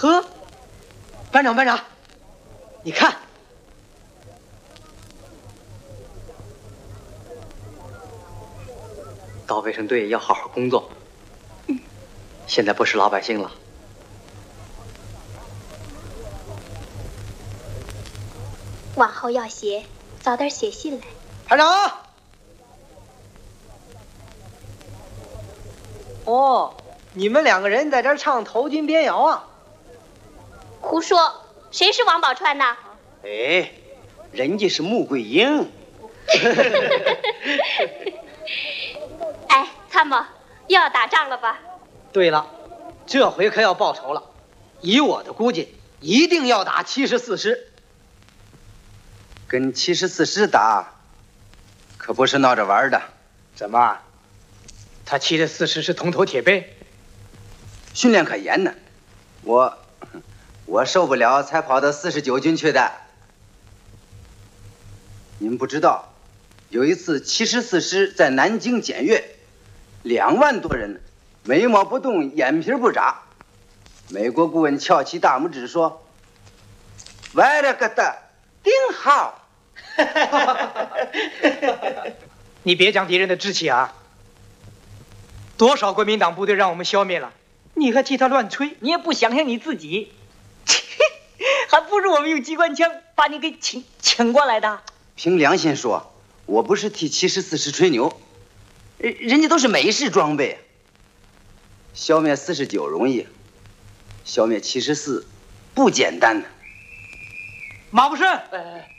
呵，班长，你看，到卫生队要好好工作。现在不是老百姓了。 往后要写，早点写信来。 班长。哦，你们2个人在这儿唱头军边谣啊？ 胡说，谁是王宝钏呢？ 哎，人家是穆桂英。 哎，参谋，又要打仗了吧？ 对了，这回可要报仇了。以我的估计，一定要打74师。 跟74师打，可不是闹着玩的。 怎么？他74师是铜头铁背， 训练可严呢。我受不了，才跑到49军去的。您不知道，有一次74师在南京检阅，2万多人，眉毛不动，眼皮不眨。美国顾问翘起大拇指说：“歪了个的，顶好。” 你别讲敌人的志气啊！多少国民党部队让我们消灭了，你还替他乱吹？ 你也不想想你自己，还不如我们用机关枪把你给请过来的。 凭良心说，我不是替74师吹牛，人家都是美式装备，消灭49容易，消灭74不简单呢。 马步生，